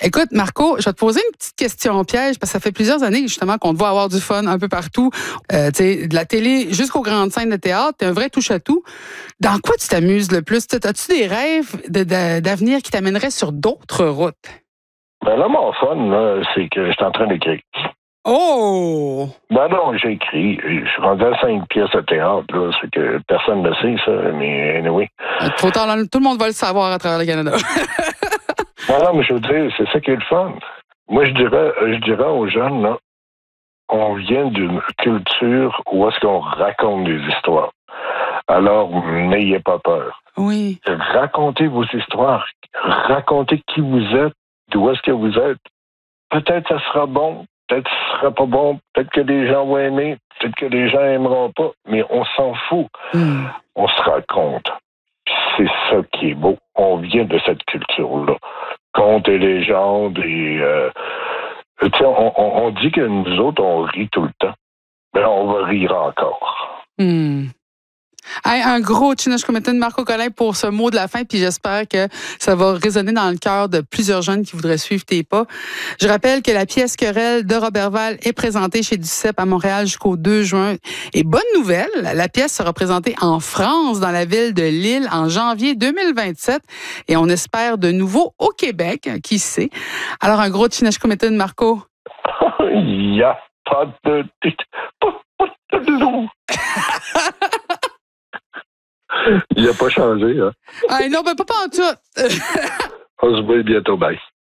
Écoute, Marco, je vais te poser une petite question piège parce que ça fait plusieurs années justement qu'on te voit avoir du fun un peu partout. Tu sais, de la télé jusqu'aux grandes scènes de théâtre, t'es un vrai touche-à-tout. Dans quoi tu t'amuses le plus? As-tu des rêves d'avenir qui t'amèneraient sur d'autres routes? Ben là, mon fun, là, c'est que je suis en train d'écrire. Oh! Ben non, j'ai écrit. Je suis rendu à 5 pièces de théâtre, là. C'est que personne ne le sait, ça. Mais anyway. Tout le monde va le savoir à travers le Canada. Non, mais je veux dire, c'est ça qui est le fun. Moi, je dirais aux jeunes, là, on vient d'une culture où est-ce qu'on raconte des histoires. Alors, n'ayez pas peur. Oui. Racontez vos histoires. Racontez qui vous êtes, d'où est-ce que vous êtes. Peut-être que ça sera bon, peut-être que ce sera pas bon, peut-être que les gens vont aimer, peut-être que les gens aimeront pas, mais on s'en fout. On se raconte. C'est ça qui est beau. On vient de cette culture-là. Contes et légendes et... on dit que nous autres, on rit tout le temps. Mais on va rire encore. Hey, un gros Chineshkumitin, Marco Collin, pour ce mot de la fin, puis j'espère que ça va résonner dans le cœur de plusieurs jeunes qui voudraient suivre tes pas. Je rappelle que la pièce Querelle de Roberval est présentée chez Duceppe à Montréal jusqu'au 2 juin. Et bonne nouvelle, la pièce sera présentée en France, dans la ville de Lille, en janvier 2027. Et on espère de nouveau au Québec, qui sait. Alors, un gros Chineshkumitin, Marco. Il n'y a pas de loup. Il n'a pas changé, hein? Ah, non, ben pas en tout. On se voit bientôt, bye.